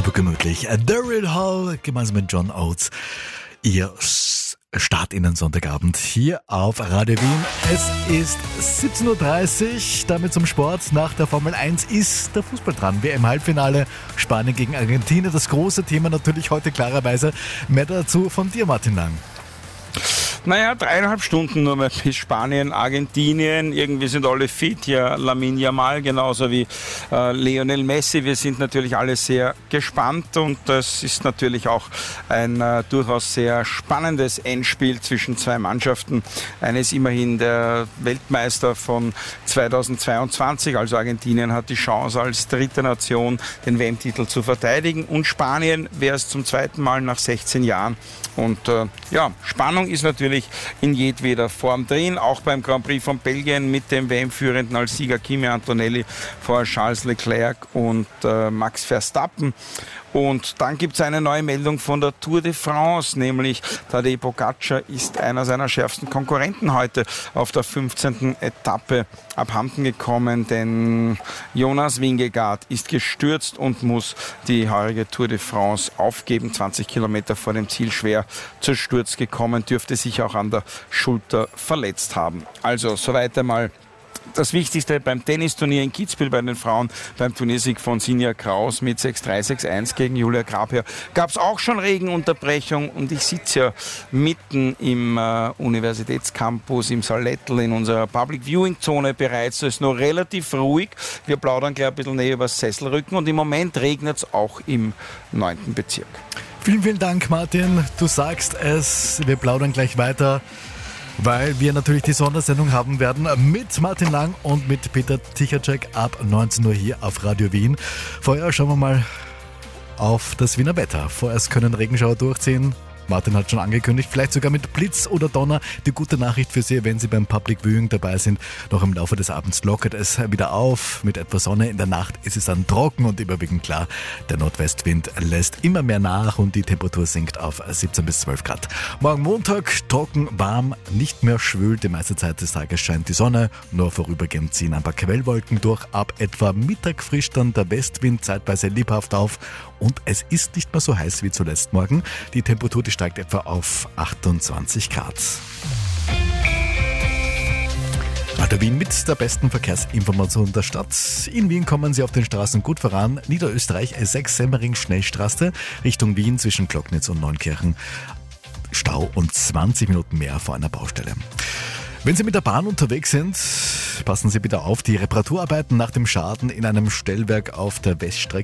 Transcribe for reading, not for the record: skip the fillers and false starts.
super gemütlich. Daryl Hall gemeinsam mit John Oates. Ihr Start in den Sonntagabend hier auf Radio Wien. Es ist 17.30 Uhr, damit zum Sport. Nach der Formel 1 ist der Fußball dran. WM-Halbfinale, Spanien gegen Argentinien. Das große Thema natürlich heute klarerweise. Mehr dazu von dir, Martin Lang. Naja, 3,5 Stunden nur mal bis Spanien, Argentinien. Irgendwie sind alle fit. Ja, Lamine Yamal genauso wie Lionel Messi. Wir sind natürlich alle sehr gespannt und das ist natürlich auch ein durchaus sehr spannendes Endspiel zwischen zwei Mannschaften. Eine ist immerhin der Weltmeister von 2022, also Argentinien hat die Chance als dritte Nation den WM-Titel zu verteidigen und Spanien wäre es zum zweiten Mal nach 16 Jahren. Und Spannung ist natürlich in jedweder Form drin, auch beim Grand Prix von Belgien mit dem WM-Führenden als Sieger Kimi Antonelli vor Charles Leclerc und Max Verstappen. Und dann gibt es eine neue Meldung von der Tour de France, nämlich Tadej Pogačar ist einer seiner schärfsten Konkurrenten heute auf der 15. Etappe abhanden gekommen, denn Jonas Vingegaard ist gestürzt und muss die heurige Tour de France aufgeben. 20 Kilometer vor dem Ziel schwer zu Sturz gekommen, dürfte sich auch an der Schulter verletzt haben. Also soweit einmal das Wichtigste beim Tennisturnier in Kitzbühel bei den Frauen, beim Turniersieg von Sinja Kraus mit 6-3, 6-1 gegen Julia Grabherr, gab es auch schon Regenunterbrechung und ich sitze ja mitten im Universitätscampus im Salettl in unserer Public Viewing Zone bereits. Es ist noch relativ ruhig. Wir plaudern gleich ein bisschen näher über das Sesselrücken und im Moment regnet es auch im 9. Bezirk. Vielen, vielen Dank, Martin. Du sagst es, wir plaudern gleich weiter, weil wir natürlich die Sondersendung haben werden mit Martin Lang und mit Peter Tichacek ab 19 Uhr hier auf Radio Wien. Vorher schauen wir mal auf das Wiener Wetter. Vorerst können Regenschauer durchziehen. Martin hat schon angekündigt, vielleicht sogar mit Blitz oder Donner. Die gute Nachricht für Sie, wenn Sie beim Public Viewing dabei sind, noch im Laufe des Abends lockert es wieder auf. Mit etwas Sonne in der Nacht ist es dann trocken und überwiegend klar. Der Nordwestwind lässt immer mehr nach und die Temperatur sinkt auf 17 bis 12 Grad. Morgen Montag trocken, warm, nicht mehr schwül. Die meiste Zeit des Tages scheint die Sonne. Nur vorübergehend ziehen ein paar Quellwolken durch. Ab etwa Mittag frischt dann der Westwind zeitweise lebhaft auf. Und es ist nicht mehr so heiß wie zuletzt morgen. Die Temperatur steigt etwa auf 28 Grad. Radio Wien mit der besten Verkehrsinformation der Stadt. In Wien kommen Sie auf den Straßen gut voran. Niederösterreich S6 Semmering Schnellstraße Richtung Wien zwischen Glocknitz und Neunkirchen. Stau und 20 Minuten mehr vor einer Baustelle. Wenn Sie mit der Bahn unterwegs sind, passen Sie bitte auf, die Reparaturarbeiten nach dem Schaden in einem Stellwerk auf der Weststrecke